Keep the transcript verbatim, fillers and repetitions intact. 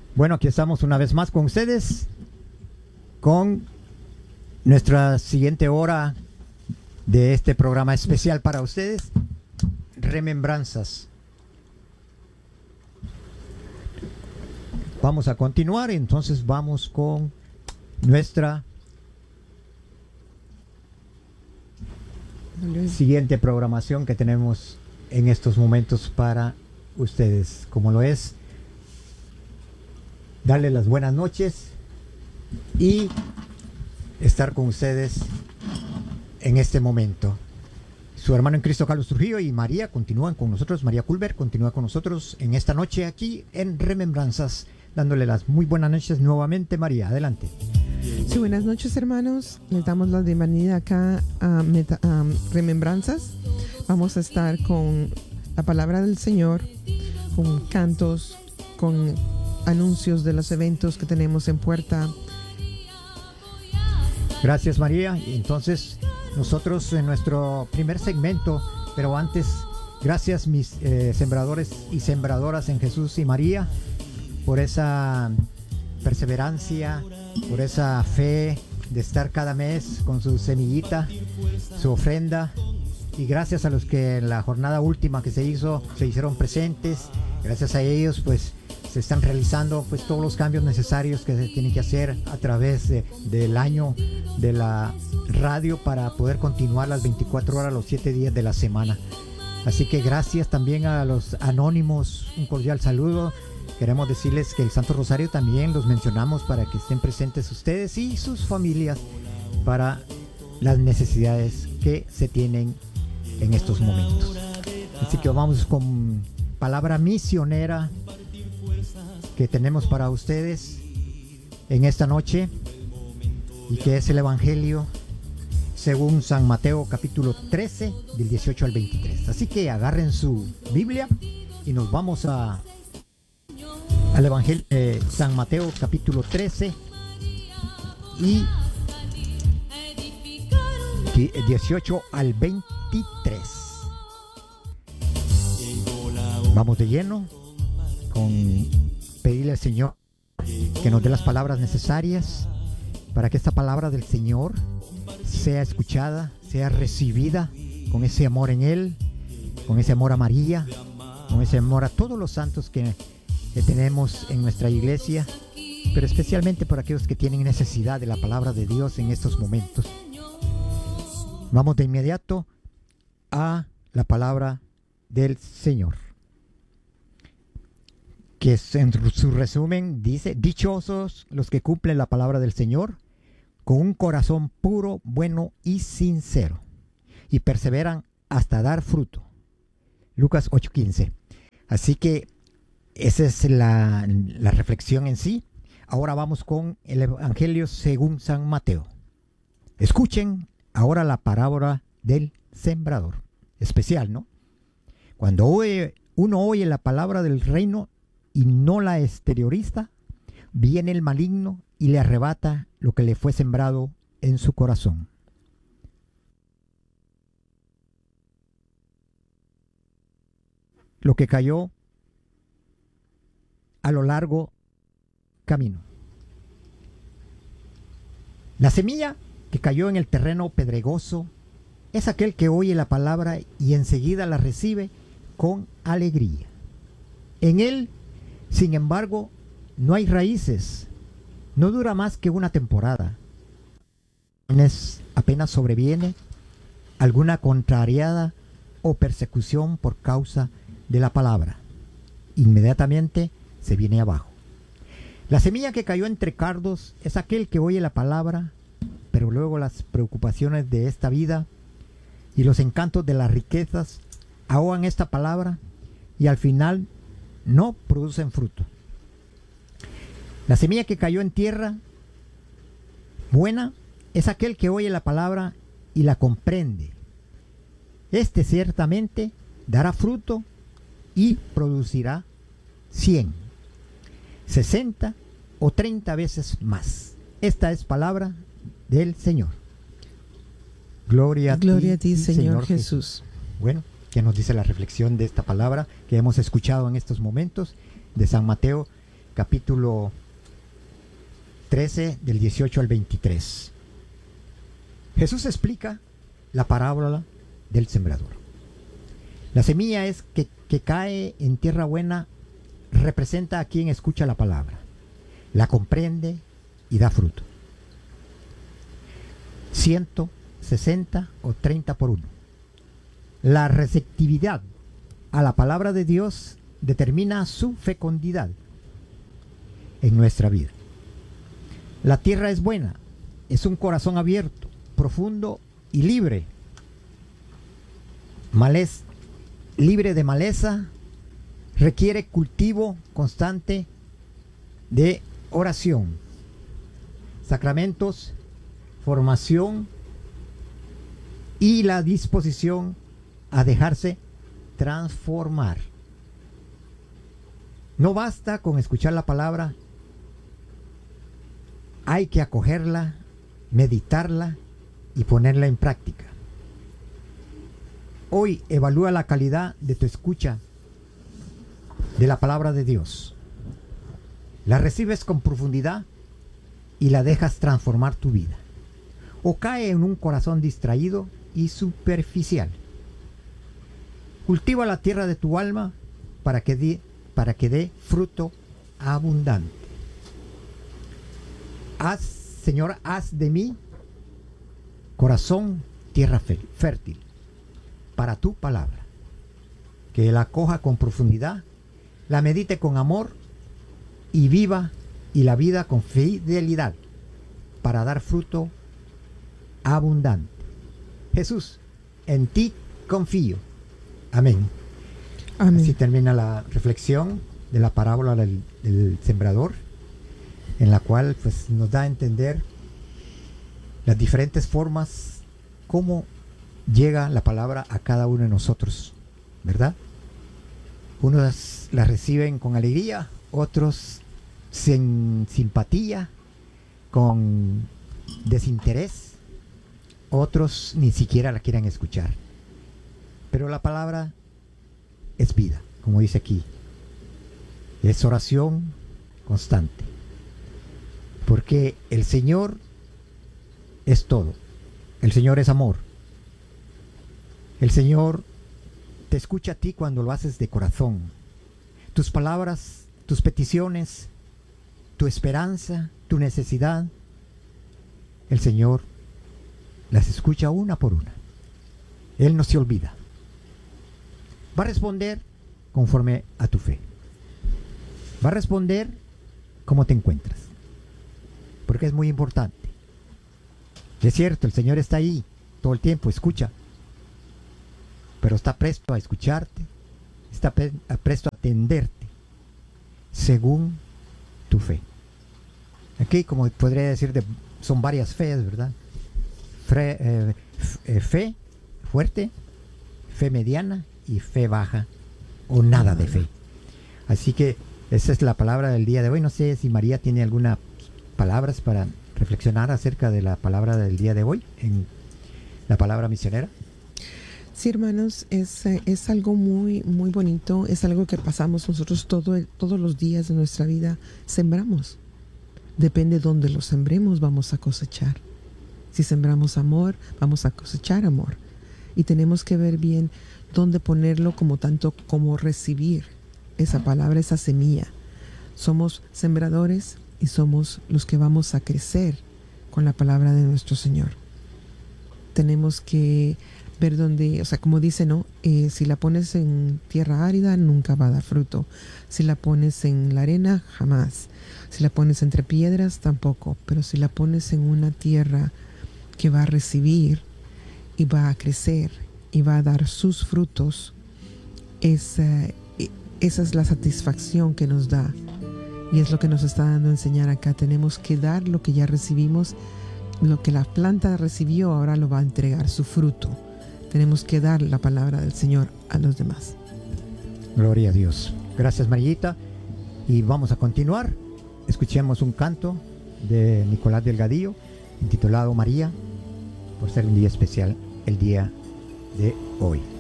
Bueno, aquí estamos una vez más con ustedes, con nuestra siguiente hora de este programa especial para ustedes, Remembranzas. Vamos a continuar, entonces vamos con nuestra siguiente programación que tenemos en estos momentos para ustedes, como lo es darle las buenas noches y estar con ustedes en este momento. Su hermano en Cristo Carlos Trujillo y María continúan con nosotros. María Culver continúa con nosotros en esta noche aquí en Remembranzas, dándole las muy buenas noches nuevamente. María, adelante. Sí, buenas noches, hermanos. Les damos la bienvenida acá a, Meta, a Remembranzas. Vamos a estar con la palabra del Señor, con cantos, con anuncios de los eventos que tenemos en puerta. Gracias, María. Entonces, nosotros en nuestro primer segmento, pero antes, gracias mis eh, sembradores y sembradoras en Jesús y María, por esa perseverancia, por esa fe de estar cada mes con su semillita, su ofrenda. Y gracias a los que en la jornada última que se hizo, se hicieron presentes. Gracias a ellos, pues, se están realizando pues todos los cambios necesarios que se tienen que hacer a través de, del año de la radio para poder continuar las veinticuatro horas, los siete días de la semana. Así que gracias también a los anónimos, un cordial saludo. Queremos decirles que el Santo Rosario también los mencionamos para que estén presentes ustedes y sus familias para las necesidades que se tienen en estos momentos. Así que vamos con palabra misionera que tenemos para ustedes en esta noche, y que es el Evangelio según San Mateo capítulo trece del dieciocho al veintitrés. Así que agarren su Biblia y nos vamos a al Evangelio eh, San Mateo capítulo trece y dieciocho al veintitrés. Vamos de lleno con pedirle al Señor que nos dé las palabras necesarias para que esta palabra del Señor sea escuchada, sea recibida con ese amor en Él, con ese amor a María, con ese amor a todos los santos que, que tenemos en nuestra iglesia, pero especialmente por aquellos que tienen necesidad de la palabra de Dios en estos momentos. Vamos de inmediato a la palabra del Señor, que en su resumen dice: dichosos los que cumplen la palabra del Señor con un corazón puro, bueno y sincero, y perseveran hasta dar fruto. Lucas ocho quince. Así que esa es la, la reflexión en sí. Ahora vamos con el Evangelio según San Mateo. Escuchen ahora la parábola del sembrador. Especial, ¿no? Cuando oye, uno oye la palabra del reino y no la exterioriza, viene el maligno y le arrebata lo que le fue sembrado en su corazón. Lo que cayó a lo largo camino. La semilla que cayó en el terreno pedregoso es aquel que oye la palabra y enseguida la recibe con alegría. En él, sin embargo, no hay raíces, no dura más que una temporada. Apenas sobreviene alguna contrariada o persecución por causa de la palabra, inmediatamente se viene abajo. La semilla que cayó entre cardos es aquel que oye la palabra, pero luego las preocupaciones de esta vida y los encantos de las riquezas ahogan esta palabra y al final no producen fruto. La semilla que cayó en tierra buena es aquel que oye la palabra y la comprende. Este ciertamente dará fruto y producirá cien, sesenta o treinta veces más. Esta es palabra del Señor. Gloria a Gloria ti, a ti, Señor, Señor Jesús. Jesús. Bueno, ¿qué nos dice la reflexión de esta palabra que hemos escuchado en estos momentos de San Mateo capítulo trece, del dieciocho al veintitrés. Jesús explica la parábola del sembrador. La semilla es que, que cae en tierra buena, representa a quien escucha la palabra, la comprende y da fruto. ciento sesenta o treinta por uno. La receptividad a la palabra de Dios determina su fecundidad en nuestra vida. La tierra es buena, es un corazón abierto, profundo y libre. Malez, libre de maleza, requiere cultivo constante de oración, sacramentos, formación y la disposición a dejarse transformar. No basta con escuchar la palabra, hay que acogerla, meditarla y ponerla en práctica. Hoy evalúa la calidad de tu escucha de la palabra de Dios. La recibes con profundidad y la dejas transformar tu vida, o cae en un corazón distraído y superficial. Cultiva la tierra de tu alma para que dé, para que dé fruto abundante. Haz, Señor, haz de mí corazón, tierra fértil para tu palabra, que la coja con profundidad, la medite con amor y viva y la vida con fidelidad para dar fruto abundante. Jesús, en ti confío. Amén. Amén. Así termina la reflexión de la parábola del, del sembrador, en la cual pues nos da a entender las diferentes formas cómo llega la palabra a cada uno de nosotros, ¿verdad? Unos la reciben con alegría, otros sin simpatía, con desinterés, otros ni siquiera la quieren escuchar. Pero la palabra es vida, como dice aquí. Es oración constante. Porque el Señor es todo. El Señor es amor. El Señor te escucha a ti cuando lo haces de corazón. Tus palabras, tus peticiones, tu esperanza, tu necesidad, el Señor las escucha una por una. Él no se olvida. Va a responder conforme a tu fe. Va a responder cómo te encuentras. Porque es muy importante. Es cierto, el Señor está ahí todo el tiempo, escucha. Pero está presto a escucharte, está pre presto a atenderte según tu fe. Aquí, como podría decir, de, son varias fees, ¿verdad? Fe, eh, eh, fe fuerte, fe mediana y fe baja o nada de fe. Así que esa es la palabra del día de hoy. No sé si María tiene algunas palabras para reflexionar acerca de la palabra del día de hoy en la palabra misionera. Sí, hermanos, es, es algo muy, muy bonito, es algo que pasamos nosotros todo el, todos los días de nuestra vida, sembramos. Depende de dónde lo sembremos, vamos a cosechar. Si sembramos amor, vamos a cosechar amor. Y tenemos que ver bien dónde ponerlo, como tanto como recibir esa palabra, esa semilla. Somos sembradores y somos los que vamos a crecer con la palabra de nuestro Señor. Tenemos que ver dónde, o sea, como dice, ¿no? Eh, si la pones en tierra árida, nunca va a dar fruto. Si la pones en la arena, jamás. Si la pones entre piedras, tampoco. Pero si la pones en una tierra que va a recibir y va a crecer y va a dar sus frutos, esa, esa es la satisfacción que nos da. Y es lo que nos está dando a enseñar acá. Tenemos que dar lo que ya recibimos. Lo que la planta recibió, ahora lo va a entregar, su fruto. Tenemos que dar la palabra del Señor a los demás. Gloria a Dios. Gracias, Marillita. Y vamos a continuar. Escuchemos un canto de Nicolás Delgadillo, intitulado María, por ser un día especial el día de hoy.